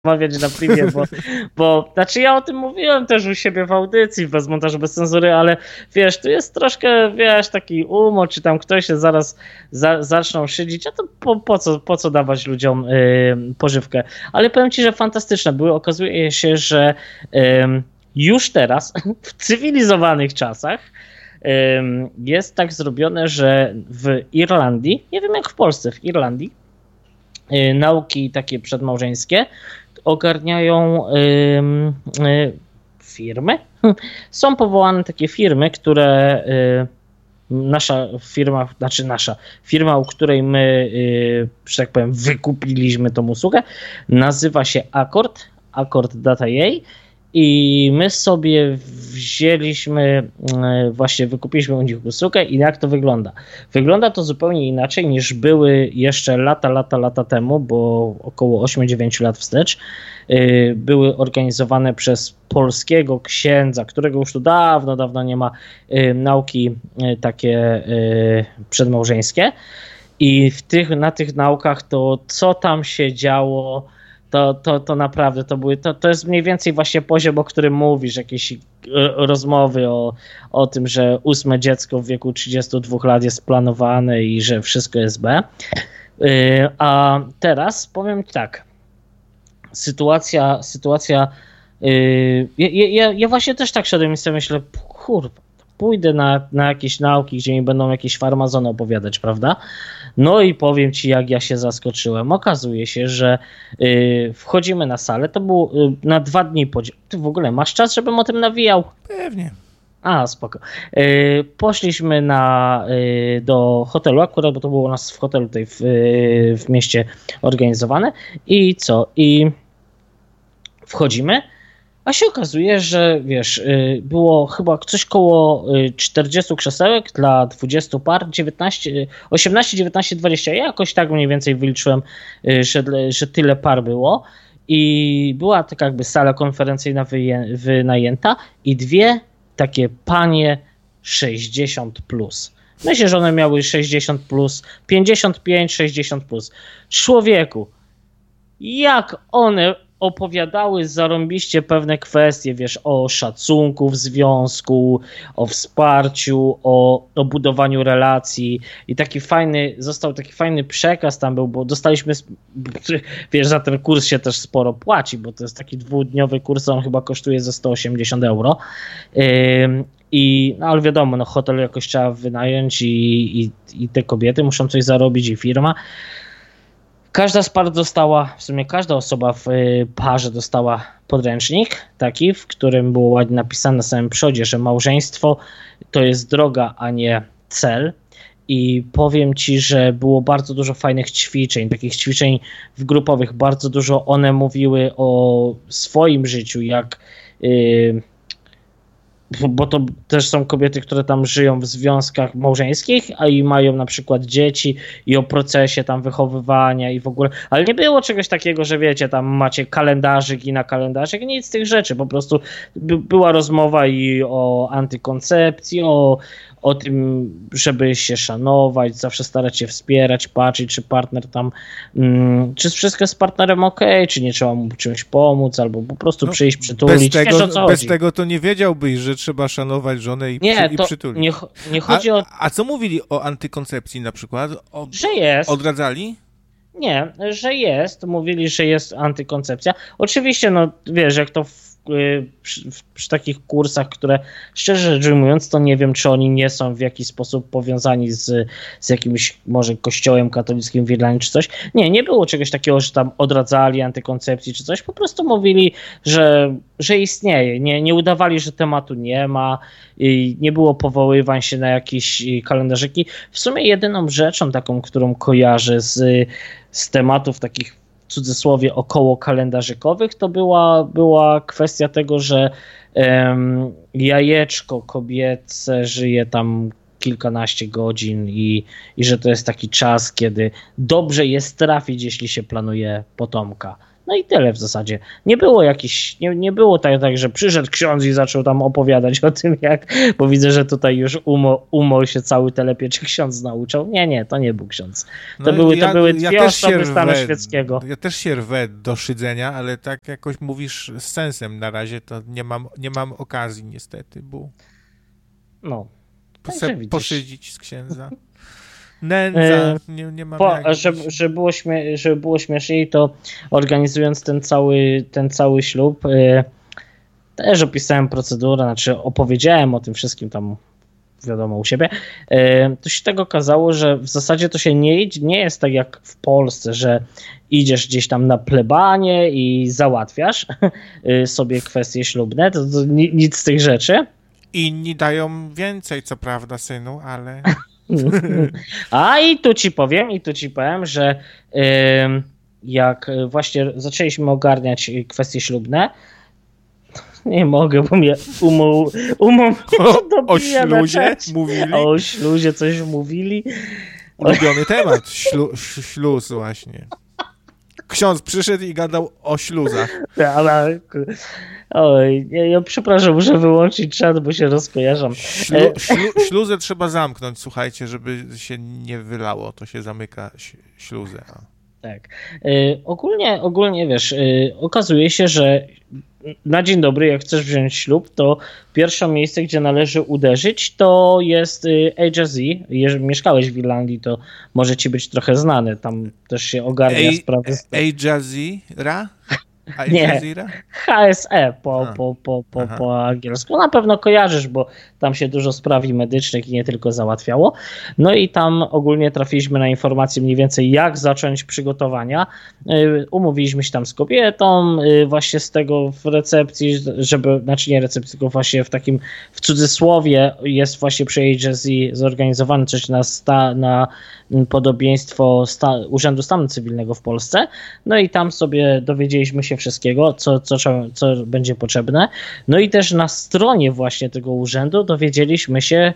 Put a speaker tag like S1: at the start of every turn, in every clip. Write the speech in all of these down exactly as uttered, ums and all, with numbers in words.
S1: rozmawiać na privie, bo, bo znaczy ja o tym mówiłem też u siebie w audycji, bez montażu, bez cenzury, ale wiesz, tu jest troszkę, wiesz, taki umor, czy tam ktoś się zaraz za, zaczną szydzić, a to po, po, co, po co dawać ludziom y, pożywkę. Ale powiem ci, że fantastyczne były. Okazuje się, że y, już teraz, w cywilizowanych czasach, y, jest tak zrobione, że w Irlandii, nie wiem jak w Polsce, w Irlandii, y, nauki takie przedmałżeńskie ogarniają y, y, firmy. Są powołane takie firmy, które y, nasza firma, znaczy nasza firma, u której my, y, że tak powiem, wykupiliśmy tą usługę, nazywa się Accord, Accord Data A I. I my sobie wzięliśmy, właśnie wykupiliśmy u nich usługę i jak to wygląda? Wygląda to zupełnie inaczej niż były jeszcze lata, lata, lata temu, bo około osiem dziewięć lat wstecz. Były organizowane przez polskiego księdza, którego już tu dawno, dawno nie ma, nauki takie przedmałżeńskie. I w tych, na tych naukach to co tam się działo, To, to, to naprawdę to były, to, to jest mniej więcej właśnie poziom, o którym mówisz, jakieś rozmowy o, o tym, że ósme dziecko w wieku trzydziestu dwóch lat jest planowane i że wszystko jest B. A teraz powiem tak, sytuacja, sytuacja, ja, ja, ja właśnie też tak szedłem i sobie myślę, kurwa, pójdę na, na jakieś nauki, gdzie mi będą jakieś farmazony opowiadać, prawda? No i powiem ci, jak ja się zaskoczyłem. Okazuje się, że y, wchodzimy na salę, to było y, na dwa dni podział. Ty w ogóle masz czas, żebym o tym nawijał?
S2: Pewnie.
S1: A, spoko. Y, poszliśmy na, y, do hotelu akurat, bo to było u nas w hotelu tutaj w, y, w mieście organizowane. I co? I wchodzimy. A się okazuje, że wiesz, było chyba coś koło czterdziestu krzesełek dla dwudziestu par, dziewiętnaście, osiemnaście, dziewiętnaście, dwadzieścia. Ja jakoś tak mniej więcej wyliczyłem, że, że tyle par było. I była taka jakby sala konferencyjna wyję, wynajęta i dwie takie panie sześćdziesiąt plus. Myślę, że one miały sześćdziesiąt plus, pięćdziesiąt pięć, sześćdziesiąt plus. Człowieku, jak one opowiadały zarąbiście pewne kwestie, wiesz, o szacunku w związku, o wsparciu, o, o budowaniu relacji i taki fajny, został taki fajny przekaz tam był, bo dostaliśmy, wiesz, za ten kurs się też sporo płaci, bo to jest taki dwudniowy kurs, on chyba kosztuje ze sto osiemdziesiąt euro. Yy, I, no ale wiadomo, no hotel jakoś trzeba wynająć i, i, i te kobiety muszą coś zarobić i firma. Każda z par dostała, w sumie każda osoba w parze dostała podręcznik taki, w którym było ładnie napisane na samym przodzie, że małżeństwo to jest droga, a nie cel. I powiem ci, że było bardzo dużo fajnych ćwiczeń, takich ćwiczeń w grupowych, bardzo dużo one mówiły o swoim życiu, jak... Yy, bo to też są kobiety, które tam żyją w związkach małżeńskich, a i mają na przykład dzieci i o procesie tam wychowywania i w ogóle, ale nie było czegoś takiego, że wiecie, tam macie kalendarzyk i na kalendarzyk, nic z tych rzeczy, po prostu by, była rozmowa i o antykoncepcji, o, o tym, żeby się szanować, zawsze starać się wspierać, patrzeć, czy partner tam, mm, czy wszystko jest z partnerem ok, czy nie trzeba mu czymś pomóc, albo po prostu no, przyjść, przytulić.
S2: Bez tego,
S1: Wiesz, o co
S2: bez
S1: chodzi.
S2: tego to nie wiedziałbyś, że trzeba szanować żonę i,
S1: nie,
S2: przy,
S1: to
S2: i przytulić.
S1: Nie, nie chodzi
S2: a,
S1: o...
S2: a co mówili o antykoncepcji na przykład? O,
S1: że jest.
S2: Odradzali?
S1: Nie, że jest. Mówili, że jest antykoncepcja. Oczywiście, no wiesz, jak to w, przy, przy takich kursach, które szczerze rzecz ujmując, to nie wiem, czy oni nie są w jakiś sposób powiązani z, z jakimś może kościołem katolickim w Irlandii czy coś. Nie, nie było czegoś takiego, że tam odradzali antykoncepcji czy coś. Po prostu mówili, że, że istnieje. Nie, nie udawali, że tematu nie ma. I nie było powoływań się na jakieś kalendarzyki. W sumie jedyną rzeczą taką, którą kojarzę z, z tematów takich w cudzysłowie około kalendarzykowych, to była, była kwestia tego, że um, jajeczko kobiece żyje tam kilkanaście godzin i, i że to jest taki czas, kiedy dobrze jest trafić, jeśli się planuje potomka. No i tyle w zasadzie. Nie było jakiś, nie, nie było tak, tak, że przyszedł ksiądz i zaczął tam opowiadać o tym, jak, bo widzę, że tutaj już umo, umo się cały telepie, czy ksiądz nauczał. Nie, nie, to nie był ksiądz. To
S2: no
S1: były,
S2: ja,
S1: to były dwie
S2: ja
S1: osoby stanu świeckiego.
S2: Ja też się rwę do szydzenia, ale tak jakoś mówisz z sensem na razie, to nie mam, nie mam okazji niestety, bo
S1: no,
S2: chcę poszydzić z księdza. Nędza, nie, nie mam
S1: po,
S2: jak...
S1: żeby, żeby, było śmie- żeby było śmieszniej, to organizując ten cały, ten cały ślub, yy, też opisałem procedurę, znaczy opowiedziałem o tym wszystkim tam, wiadomo, u siebie, yy, to się tego okazało, że w zasadzie to się nie, nie jest tak jak w Polsce, że idziesz gdzieś tam na plebanie i załatwiasz yy, sobie kwestie ślubne, to, to nic z tych rzeczy.
S2: Inni dają więcej, co prawda, synu, ale...
S1: A i tu ci powiem, i tu ci powiem, że yy, jak właśnie zaczęliśmy ogarniać kwestie ślubne, nie mogę, bo mnie umą, umą
S2: o, o śluzie mówili?
S1: O śluzie coś mówili.
S2: Ulubiony temat, Ślu, śluz właśnie. Ksiądz przyszedł i gadał o śluzach.
S1: Ale, oj, ja, ja przepraszam, muszę wyłączyć czat, bo się rozkojarzam.
S2: Ślu, ślu, śluzę trzeba zamknąć, słuchajcie, żeby się nie wylało, to się zamyka śluzę.
S1: Tak. Y, ogólnie, ogólnie wiesz, y, okazuje się, że na dzień dobry, jak chcesz wziąć ślub, to pierwsze miejsce, gdzie należy uderzyć, to jest H S E. Jeżeli mieszkałeś w Irlandii, to może ci być trochę znany. Tam też się ogarnia
S2: A-
S1: sprawy.
S2: H S E?
S1: Nie, H S E po, po, po, po, po angielsku. Na pewno kojarzysz, bo tam się dużo spraw medycznych i nie tylko załatwiało. No i tam ogólnie trafiliśmy na informację mniej więcej, jak zacząć przygotowania. Umówiliśmy się tam z kobietą, właśnie z tego w recepcji, żeby, znaczy nie recepcji, tylko właśnie w takim, w cudzysłowie jest właśnie przy H S E zorganizowane coś na, sta, na podobieństwo sta, Urzędu Stanu Cywilnego w Polsce. No i tam sobie dowiedzieliśmy się wszystkiego, co, co, co będzie potrzebne. No i też na stronie właśnie tego urzędu dowiedzieliśmy się,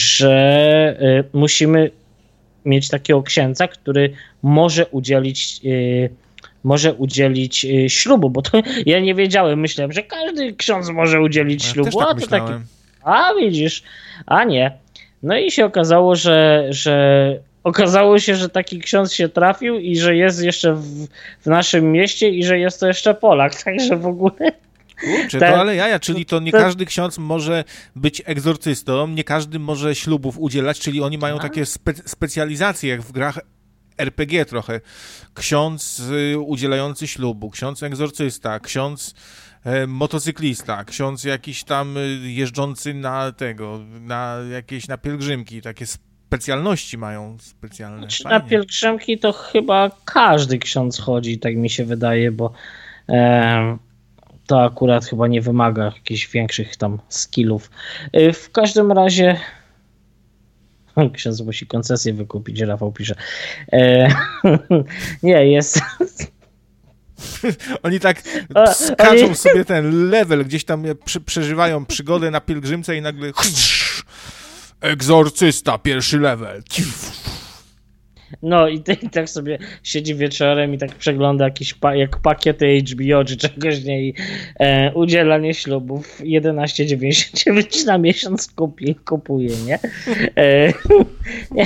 S1: że y, musimy mieć takiego księdza, który może udzielić y, może udzielić y, ślubu, bo to ja nie wiedziałem, myślałem, że każdy ksiądz może udzielić
S2: ja
S1: ślubu,
S2: tak
S1: a to taki, a widzisz, a nie. No i się okazało, że, że Okazało się, że taki ksiądz się trafił i że jest jeszcze w, w naszym mieście i że jest to jeszcze Polak, także w ogóle...
S2: Kurczę, to ale jaja, czyli to nie każdy ksiądz może być egzorcystą, nie każdy może ślubów udzielać, czyli oni mają takie spe specjalizacje, jak w grach R P G trochę. Ksiądz y, udzielający ślubu, ksiądz egzorcysta, ksiądz y, motocyklista, ksiądz jakiś tam y, jeżdżący na tego, na jakieś na pielgrzymki, takie specjalności mają specjalne.
S1: Czy na pielgrzymki to chyba każdy ksiądz chodzi, tak mi się wydaje, bo e, to akurat chyba nie wymaga jakichś większych tam skillów. E, w każdym razie ksiądz musi koncesję wykupić, Rafał pisze. E, nie, jest...
S2: Oni tak skaczą sobie ten level, gdzieś tam przeżywają przygodę na pielgrzymce i nagle egzorcysta, pierwszy level.
S1: No i, i tak sobie siedzi wieczorem i tak przegląda jakieś pa, jak pakiety H B O czy czegoś, nie, i e, udzielanie ślubów jedenaście dziewięćdziesiąt dziewięć na miesiąc kupi, kupuje, nie? E, nie.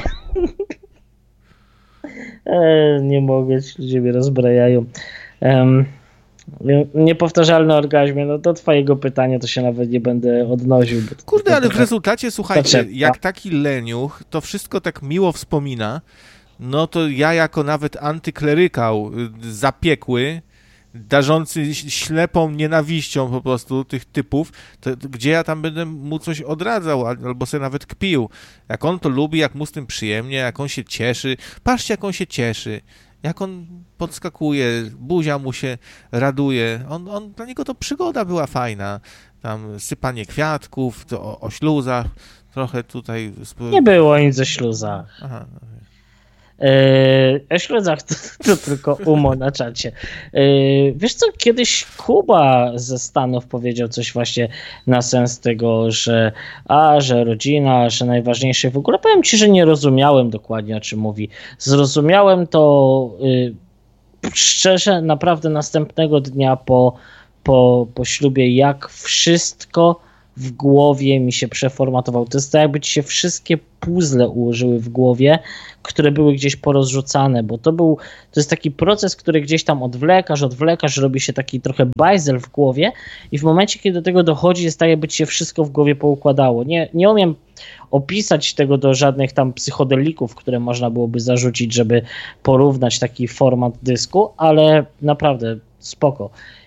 S1: E, nie mogę, ci ludzie mnie rozbrajają. Um, Niepowtarzalny orgazmie, no do twojego pytania to się nawet nie będę odnosił. Bo
S2: Kurde,
S1: to
S2: ale
S1: to
S2: w rezultacie, słuchajcie,
S1: potrzebna.
S2: jak taki leniuch to wszystko tak miło wspomina, no to ja jako nawet antyklerykał zapiekły, darzący ślepą nienawiścią po prostu tych typów, to, to gdzie ja tam będę mu coś odradzał albo sobie nawet kpił. Jak on to lubi, jak mu z tym przyjemnie, jak on się cieszy. Patrzcie, jak on się cieszy. Jak on podskakuje, buzia mu się raduje. On, on, dla niego to przygoda była fajna. Tam sypanie kwiatków, to o, o śluzach, trochę tutaj...
S1: Nie było nic o śluzach. Aha. Yy, o śluzach to, to tylko umo na czacie. Yy, wiesz co, kiedyś Kuba ze Stanów powiedział coś właśnie na sens tego, że a, że rodzina, że najważniejsze w ogóle. Powiem ci, że nie rozumiałem dokładnie, o czym mówi. Zrozumiałem to yy, szczerze, naprawdę następnego dnia po, po, po ślubie, jak wszystko w głowie mi się przeformatowało. To jest tak, jakby ci się wszystkie puzzle ułożyły w głowie, które były gdzieś porozrzucane, bo to był, to jest taki proces, który gdzieś tam odwlekasz, odwlekasz, robi się taki trochę bajzel w głowie i w momencie, kiedy do tego dochodzi, jest tak, jakby ci się wszystko w głowie poukładało. Nie, nie umiem opisać tego do żadnych tam psychodelików, które można byłoby zarzucić, żeby porównać taki format dysku, ale naprawdę spoko.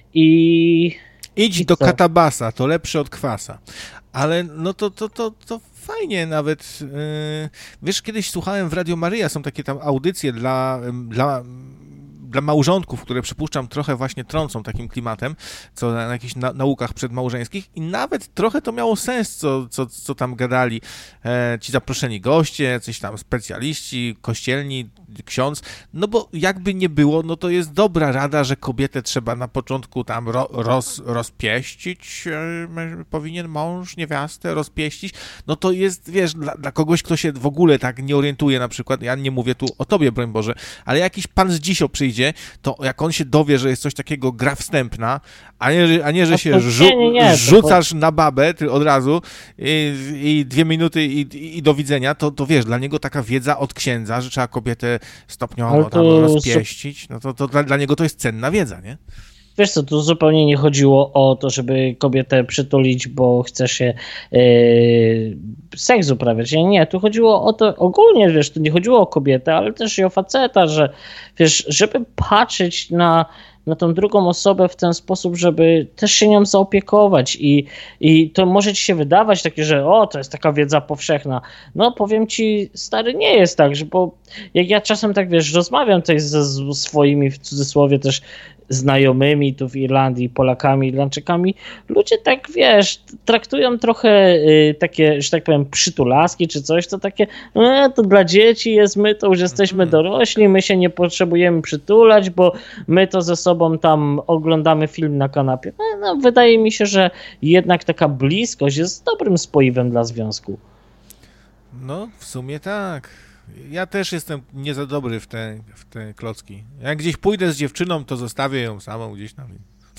S1: I
S2: Idź
S1: I
S2: do
S1: co?
S2: Katabasa, to lepsze od kwasa. Ale no to, to, to, to fajnie nawet. Yy, wiesz, kiedyś słuchałem w Radio Maryja, są takie tam audycje dla, dla, dla małżonków, które przypuszczam trochę właśnie trącą takim klimatem, co na jakichś na, naukach przedmałżeńskich i nawet trochę to miało sens, co, co, co tam gadali e, ci zaproszeni goście, jacyś tam specjaliści, kościelni, ksiądz, no bo jakby nie było, no to jest dobra rada, że kobietę trzeba na początku tam ro, roz, rozpieścić, e, powinien mąż niewiastę rozpieścić, no to jest, wiesz, dla, dla kogoś, kto się w ogóle tak nie orientuje na przykład, ja nie mówię tu o tobie, broń Boże, ale jakiś pan z dzisio przyjdzie, to jak on się dowie, że jest coś takiego gra wstępna, a nie, a nie że się rzu,
S1: nie, nie, nie,
S2: rzucasz na babę ty od razu i, i dwie minuty i, i do widzenia, to, to wiesz, dla niego taka wiedza od księdza, że trzeba kobietę stopniowo
S1: to,
S2: tam rozpieścić, no to, to dla, dla niego to jest cenna wiedza, nie?
S1: Wiesz co, tu zupełnie nie chodziło o to, żeby kobietę przytulić, bo chce się yy, seks uprawiać. Nie, nie, tu chodziło o to, ogólnie, wiesz, tu nie chodziło o kobietę, ale też i o faceta, że wiesz, żeby patrzeć na, na tą drugą osobę w ten sposób, żeby też się nią zaopiekować i, i to może ci się wydawać takie, że o, to jest taka wiedza powszechna. No powiem ci, stary, nie jest tak, że bo jak ja czasem tak, wiesz, rozmawiam tutaj ze swoimi, w cudzysłowie też, znajomymi tu w Irlandii, Polakami, Irlandczykami, ludzie tak, wiesz, traktują trochę y, takie, że tak powiem, przytulaski czy coś, to takie, e, to dla dzieci jest, my to już jesteśmy dorośli, my się nie potrzebujemy przytulać, bo my to ze sobą tam oglądamy film na kanapie. No, no, wydaje mi się, że jednak taka bliskość jest dobrym spoiwem dla związku.
S2: No, w sumie tak. Ja też jestem nie za dobry w te, w te klocki. Jak gdzieś pójdę z dziewczyną, to zostawię ją samą gdzieś tam.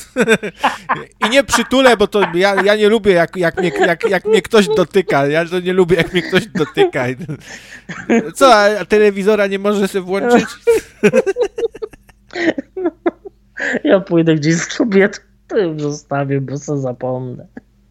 S2: I nie przytulę, bo to ja, ja nie lubię, jak, jak, mnie, jak, jak mnie ktoś dotyka. Ja to nie lubię, jak mnie ktoś dotyka. Co, a telewizora nie może sobie włączyć?
S1: Ja pójdę gdzieś z kobietą, to ją zostawię, bo sobie zapomnę.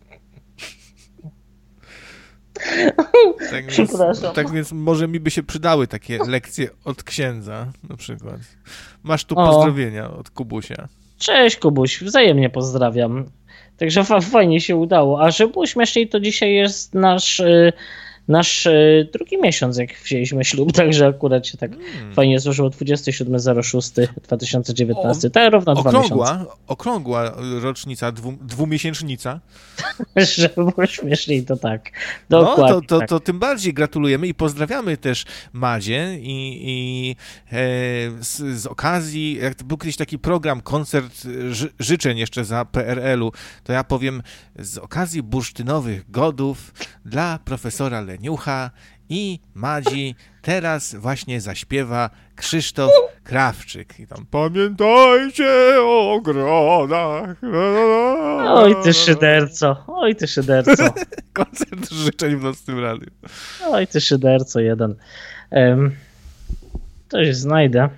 S2: Tak więc, tak więc może mi by się przydały takie lekcje od księdza na przykład. Masz tu
S1: O.
S2: pozdrowienia od Kubusia.
S1: Cześć Kubuś, wzajemnie pozdrawiam. Także fa- fajnie się udało. A żeby było śmieszniej, to dzisiaj jest nasz, y, nasz y, drugi miesiąc, jak wzięliśmy ślub, także akurat się tak hmm. fajnie złożyło. dwudziestego siódmego szóstego dwa tysiące dziewiętnastego. Tak, równo dwa miesiące.
S2: Okrągła, okrągła rocznica, dwu, dwumiesięcznica.
S1: Żeby było śmieszniej, to tak.
S2: Dokładnie. No, to, to,
S1: tak.
S2: to tym bardziej gratulujemy i pozdrawiamy też Madzie i, i e, z, z okazji, jak był kiedyś taki program, koncert ży, życzeń jeszcze za P R L u, to ja powiem z okazji bursztynowych godów dla profesora Leniucha i Madzi teraz właśnie zaśpiewa Krzysztof Krawczyk. I tam pamiętajcie o ogrodach.
S1: Oj ty szyderco, oj ty szyderco.
S2: Koncert życzeń w Nocnym Radiu.
S1: Oj ty szyderco jeden. Um, to się znajdę.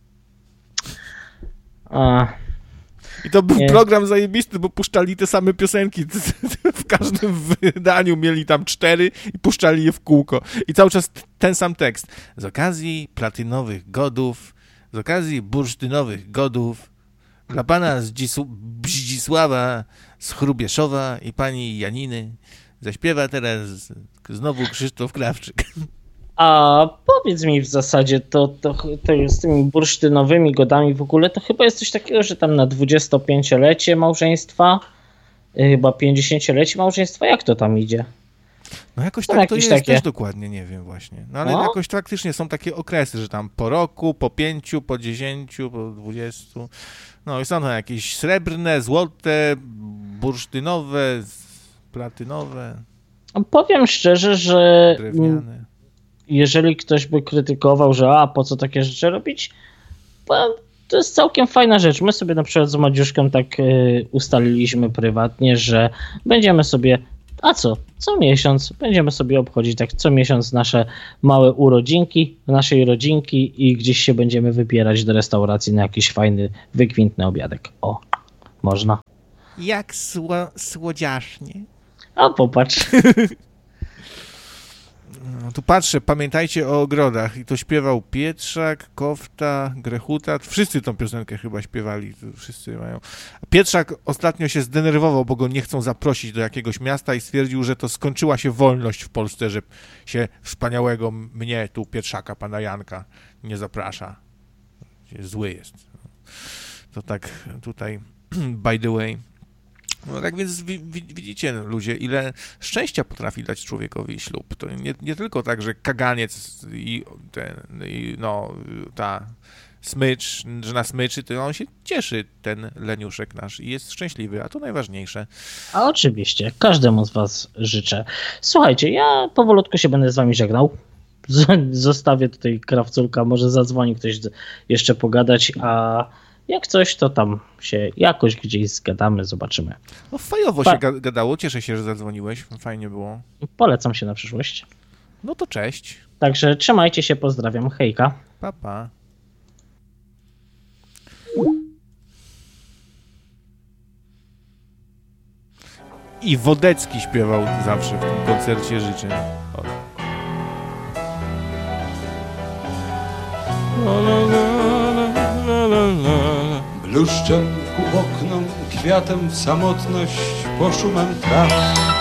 S1: A...
S2: I to był
S1: Nie.
S2: program zajebisty, bo puszczali te same piosenki. W każdym wydaniu mieli tam cztery i puszczali je w kółko. I cały czas ten sam tekst. Z okazji platynowych godów, z okazji bursztynowych godów, dla pana Zdzisł- Zdzisława z Chrubieszowa i pani Janiny zaśpiewa teraz znowu Krzysztof Krawczyk.
S1: A powiedz mi w zasadzie, to, to, to z tymi bursztynowymi godami w ogóle, to chyba jest coś takiego, że tam na dwudziestopięciolecie małżeństwa, chyba pięćdziesięciolecie małżeństwa, jak to tam idzie?
S2: No jakoś
S1: Są
S2: tak to
S1: jakieś
S2: jest,
S1: takie...
S2: też dokładnie nie wiem właśnie. No ale
S1: No?
S2: jakoś faktycznie są takie okresy, że tam po roku, po pięciu, po dziesięciu, po dwudziestu. No i są tam jakieś srebrne, złote, bursztynowe, platynowe,
S1: Powiem szczerze, że
S2: drewniane.
S1: jeżeli ktoś by krytykował, że a po co takie rzeczy robić, powiem, to jest całkiem fajna rzecz. My sobie na przykład z Madziuszką tak y, ustaliliśmy prywatnie, że będziemy sobie, a co, co miesiąc będziemy sobie obchodzić tak co miesiąc nasze małe urodzinki, naszej rodzinki i gdzieś się będziemy wybierać do restauracji na jakiś fajny, wykwintny obiadek. O, można.
S2: Jak sło- słodziasznie.
S1: A popatrz.
S2: No, tu patrzę, pamiętajcie o ogrodach. I to śpiewał Pietrzak, Kofta, Grechuta. Wszyscy tą piosenkę chyba śpiewali. Wszyscy mają. Pietrzak ostatnio się zdenerwował, bo go nie chcą zaprosić do jakiegoś miasta i stwierdził, że to skończyła się wolność w Polsce, że się wspaniałego mnie, tu Pietrzaka, pana Janka, nie zaprasza. Zły jest. To tak tutaj, by the way. No tak więc widzicie, ludzie, ile szczęścia potrafi dać człowiekowi ślub. To nie, nie tylko tak, że kaganiec i, ten, i no, ta smycz, że na smyczy, to on się cieszy, ten leniuszek nasz, i jest szczęśliwy, a to najważniejsze.
S1: A oczywiście, każdemu z was życzę. Słuchajcie, ja powolutku się będę z wami żegnał. Zostawię tutaj krawculka, może zadzwoni ktoś jeszcze pogadać, a jak coś, to tam się jakoś gdzieś zgadamy, zobaczymy.
S2: No fajowo
S1: pa-
S2: się gadało, cieszę się, że zadzwoniłeś, fajnie było.
S1: Polecam się na przyszłość.
S2: No to cześć.
S1: Także trzymajcie się, pozdrawiam, hejka.
S2: Pa, pa. I Wodecki śpiewał zawsze w tym koncercie życzeń. O.
S3: Bluszczem ku oknom, kwiatem w samotność, poszumem traw.